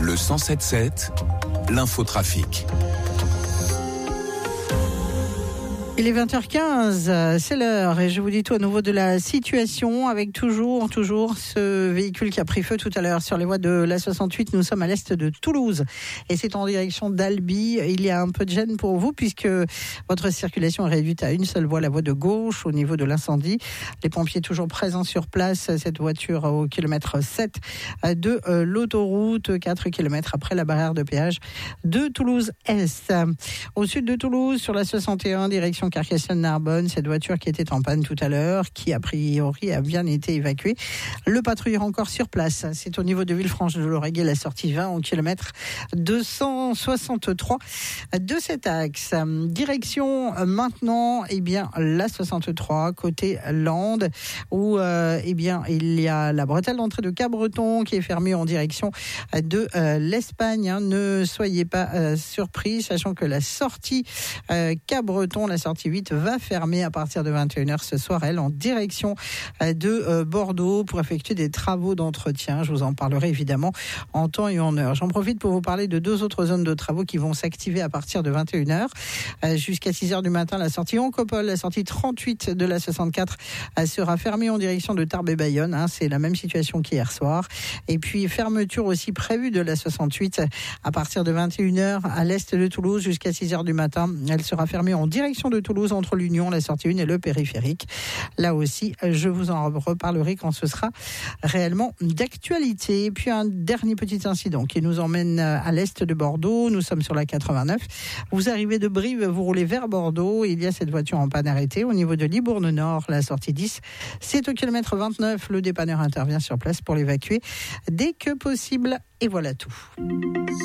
Le 107.7, l'infotrafic. Il est 20h15, c'est l'heure et je vous dis tout à nouveau de la situation avec toujours ce véhicule qui a pris feu tout à l'heure sur les voies de la 68. Nous sommes à l'est de Toulouse et c'est en direction d'Albi. Il y a un peu de gêne pour vous puisque votre circulation est réduite à une seule voie, la voie de gauche au niveau de l'incendie. Les pompiers toujours présents sur place, cette voiture au kilomètre 7 de l'autoroute, 4 km après la barrière de péage de Toulouse-Est. Au sud de Toulouse, sur la 61, direction Carcassonne-Narbonne, cette voiture qui était en panne tout à l'heure, qui a priori a bien été évacuée. Le patrouilleur encore sur place. C'est au niveau de Villefranche-de-Lauragais, la sortie 20 au kilomètre 263 de cet axe. Direction maintenant, la 63 côté Landes, où il y a la bretelle d'entrée de Cabreton qui est fermée en direction de l'Espagne. Ne soyez pas surpris, sachant que la sortie Cabreton, la sortie 8 va fermer à partir de 21h ce soir, elle, en direction de Bordeaux pour effectuer des travaux d'entretien. Je vous en parlerai évidemment en temps et en heure. J'en profite pour vous parler de deux autres zones de travaux qui vont s'activer à partir de 21h jusqu'à 6h du matin. La sortie Oncopole, la sortie 38 de la 64 sera fermée en direction de Tarbes et Bayonne. C'est la même situation qu'hier soir. Et puis fermeture aussi prévue de la 68 à partir de 21h à l'est de Toulouse jusqu'à 6h du matin. Elle sera fermée en direction de Toulouse entre l'Union, la sortie 1 et le périphérique. Là aussi, je vous en reparlerai quand ce sera réellement d'actualité. Et puis un dernier petit incident qui nous emmène à l'est de Bordeaux. Nous sommes sur la 89. Vous arrivez de Brive, vous roulez vers Bordeaux. Il y a cette voiture en panne arrêtée au niveau de Libourne-Nord, la sortie 10. C'est au kilomètre 29. Le dépanneur intervient sur place pour l'évacuer dès que possible. Et voilà tout.